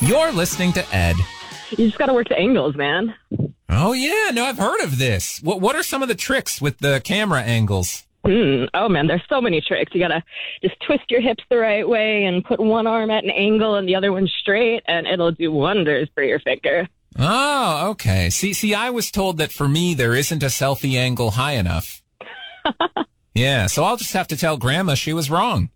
You're listening to Ed. You just got to work the angles, man. Oh, yeah. No, I've heard of this. What are some of the tricks with the camera angles? Oh, man, there's so many tricks. You got to just twist your hips the right way and put one arm at an angle and the other one straight, and it'll do wonders for your finger. Oh, okay. See, I was told that for me, there isn't a selfie angle high enough. Yeah, so I'll just have to tell Grandma she was wrong.